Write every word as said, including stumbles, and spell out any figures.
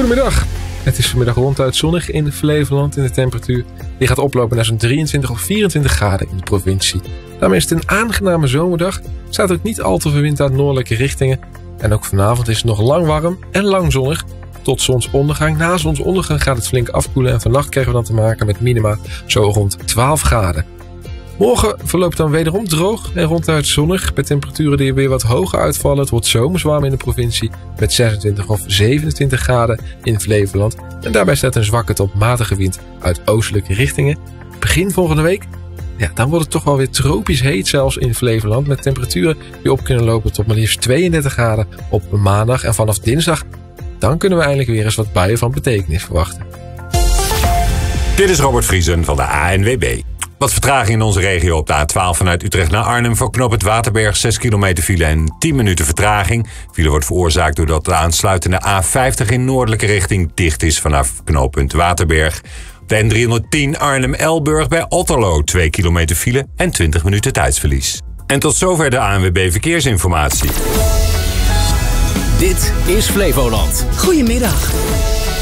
Goedemiddag. Het is vanmiddag ronduit zonnig in Flevoland en de temperatuur die gaat oplopen naar zo'n drieëntwintig of vierentwintig graden in de provincie. Daarmee is het een aangename zomerdag. Er staat ook niet al te veel wind uit noordelijke richtingen. En ook vanavond is het nog lang warm en lang zonnig. Tot zonsondergang. Na zonsondergang gaat het flink afkoelen en vannacht krijgen we dan te maken met minima zo rond twaalf graden. Morgen verloopt dan wederom droog en ronduit zonnig, met temperaturen die weer wat hoger uitvallen. Het wordt zomers warm in de provincie met zesentwintig of zevenentwintig graden in Flevoland. En daarbij staat een zwakke tot matige wind uit oostelijke richtingen. Begin volgende week, ja, dan wordt het toch wel weer tropisch heet zelfs in Flevoland, met temperaturen die op kunnen lopen tot maar liefst tweeëndertig graden op maandag. En vanaf dinsdag, dan kunnen we eindelijk weer eens wat buien van betekenis verwachten. Dit is Robert Vriesen van de A N W B. Wat vertraging in onze regio op de A twaalf vanuit Utrecht naar Arnhem. Voor knooppunt Waterberg zes kilometer file en tien minuten vertraging. File wordt veroorzaakt doordat de aansluitende A vijftig in noordelijke richting dicht is vanaf knooppunt Waterberg. Op de N driehonderdtien Arnhem-Elburg bij Otterlo twee kilometer file en twintig minuten tijdsverlies. En tot zover de A N W B Verkeersinformatie. Dit is Flevoland. Goedemiddag.